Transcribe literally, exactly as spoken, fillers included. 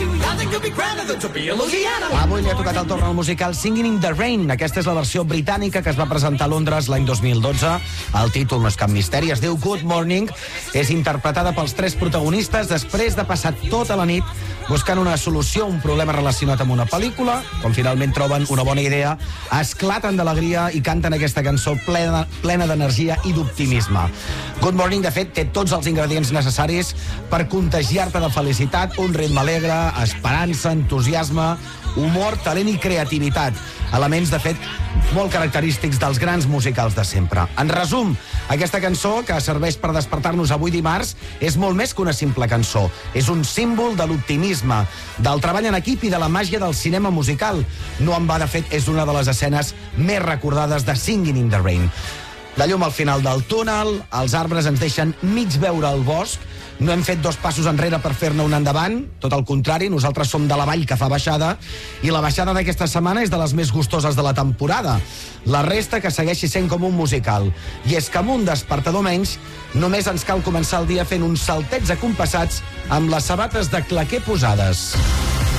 Avui li ha tocat el torn al musical Singing in the Rain. Aquesta és la versió britànica que es va presentar a Londres l'any dos mil dotze. El títol no és cap misteri, es diu Good Morning. És interpretada pels tres protagonistes després de passar tota la nit buscant una solució a un problema relacionat amb una pel·lícula. Quan finalment troben una bona idea, esclaten d'alegria i canten aquesta cançó plena, plena d'energia i d'optimisme. Good Morning, de fet, té tots els ingredients necessaris per contagiar-te de felicitat, un ritme alegre, esperança, entusiasme, humor, talent i creativitat. Elements, de fet, molt característics dels grans musicals de sempre. En resum, aquesta cançó, que serveix per despertar-nos avui dimarts, és molt més que una simple cançó. És un símbol de l'optimisme, del treball en equip i de la màgia del cinema musical. No en va, de fet, és una de les escenes més recordades de Singing in the Rain. La llum al final del túnel, els arbres ens deixen mig veure el bosc. No hem fet dos passos enrere per fer-ne un endavant, tot el contrari, nosaltres som de la vall que fa baixada, i la baixada d'aquesta setmana és de les més gustoses de la temporada. La resta que segueixi sent com un musical. I és que amb un despertador menys, només ens cal començar el dia fent uns saltets acompassats amb les sabates de claquer posades.